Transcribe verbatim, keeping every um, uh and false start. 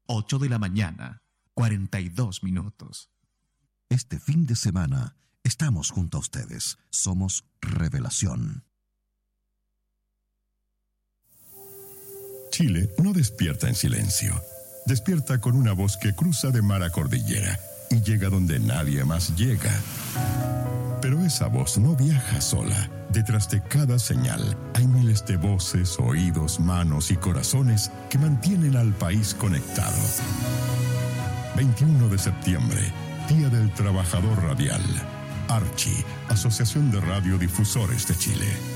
ocho de la mañana, cuarenta y dos minutos. Este fin de semana estamos junto a ustedes. Somos Revelación. Chile no despierta en silencio. Despierta con una voz que cruza de mar a cordillera y llega donde nadie más llega. Pero esa voz no viaja sola. Detrás de cada señal hay miles de voces, oídos, manos y corazones que mantienen al país conectado. veintiuno de septiembre, Día del Trabajador Radial. Archi, Asociación de Radiodifusores de Chile.